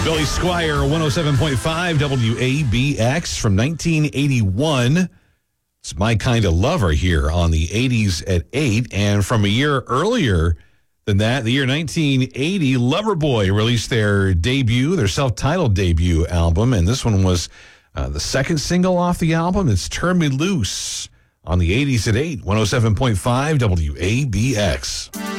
Billy Squier, 107.5 WABX from 1981. It's My Kind of Lover here on the 80s at 8. And from a year earlier than that, the year 1980, Loverboy released their self-titled debut album. And this one was the second single off the album. It's Turn Me Loose on the 80s at 8, 107.5 WABX.